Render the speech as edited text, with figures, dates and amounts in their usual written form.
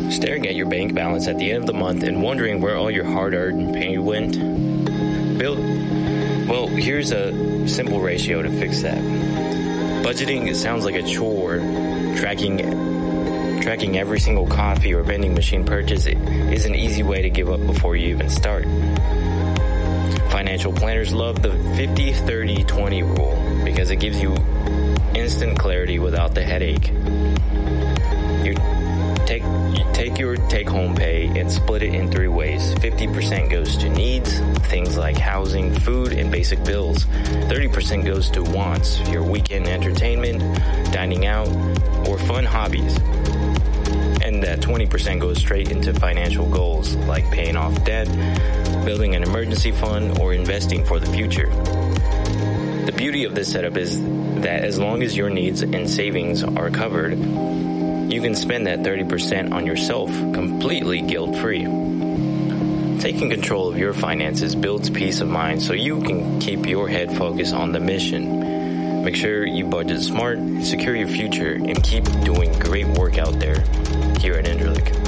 Staring at your bank balance at the end of the month and wondering where all your hard-earned pay went? Well, here's a simple ratio to fix that. Budgeting sounds like a chore. Tracking every single coffee or vending machine purchase is an easy way to give up before you even start. Financial planners love the 50-30-20 rule because it gives you instant clarity without the headache. You take your take-home pay and split it in 3 ways. 50% goes to needs, things like housing, food, and basic bills. 30% goes to wants, your weekend entertainment, dining out, or fun hobbies. And that 20% goes straight into financial goals, like paying off debt, building an emergency fund, or investing for the future. The beauty of this setup is that as long as your needs and savings are covered, you can spend that 30% on yourself completely guilt-free. Taking control of your finances builds peace of mind so you can keep your head focused on the mission. Make sure you budget smart, secure your future, and keep doing great work out there here at Indralik.